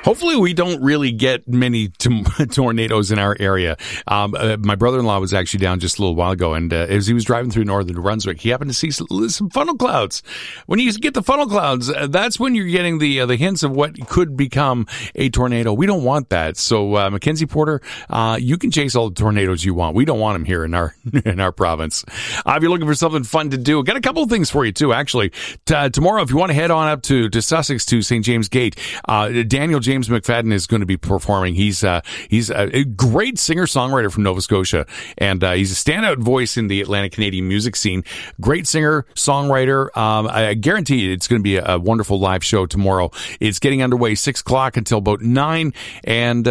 Hopefully we don't really get many tornadoes in our area. My brother-in-law was actually down just a little while ago, and as he was driving through northern New Brunswick, he happened to see some funnel clouds. When you get the funnel clouds, that's when you're getting the hints of what could become a tornado. We don't want that. So, Mackenzie Porter, you can chase all the tornadoes you want. We don't want them here in our province. If you're looking for something fun to do, got a couple of things for you too, actually. Tomorrow, if you want to head on up to Sussex to St. James Gate, Daniel James McFadden is going to be performing. He's a great singer-songwriter from Nova Scotia, and he's a standout voice in the Atlantic Canadian music scene. Great singer-songwriter. I guarantee it's going to be a wonderful live show tomorrow. It's getting underway 6 o'clock until about 9, and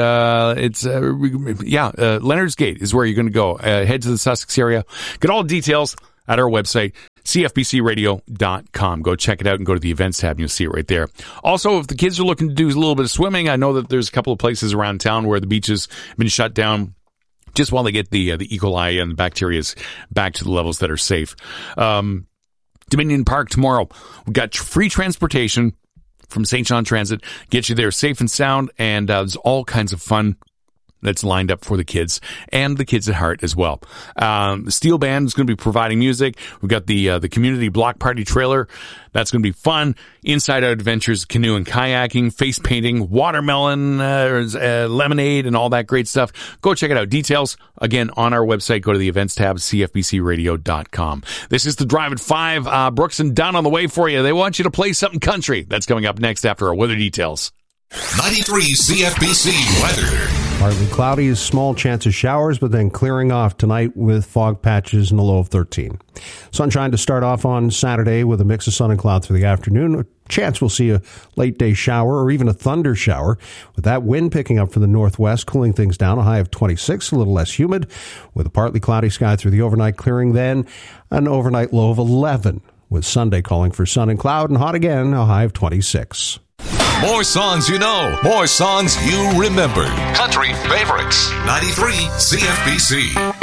Leonard's Gate is where you're going to go. Head to the Sussex area. Get all the details at our website, cfbcradio.com. Go check it out and go to the events tab and you'll see it right there. Also, if the kids are looking to do a little bit of swimming, I know that there's a couple of places around town where the beaches have been shut down just while they get the E. coli and the bacteria back to the levels that are safe. Dominion Park tomorrow. We've got free transportation from St. John Transit. Get you there safe and sound, and there's all kinds of fun that's lined up for the kids and the kids at heart as well. The Steel Band is going to be providing music. We've got the community block party trailer. That's going to be fun. Inside Out Adventures, canoe and kayaking, face painting, watermelon, lemonade, and all that great stuff. Go check it out. Details, again, on our website. Go to the events tab, cfbcradio.com. This is the Drive at 5. Brooks and Dunn on the way for you. They want you to play something country. That's coming up next after our weather details. 93 CFBC weather. Partly cloudy, a small chance of showers, but then clearing off tonight with fog patches and a low of 13. Sunshine to start off on Saturday with a mix of sun and cloud through the afternoon. A chance we'll see a late day shower or even a thunder shower, with that wind picking up from the northwest, cooling things down. A high of 26, a little less humid, with a partly cloudy sky through the overnight, clearing then an overnight low of 11, with Sunday calling for sun and cloud and hot again, a high of 26. More songs you know, more songs you remember. Country favorites. 93 CFBC.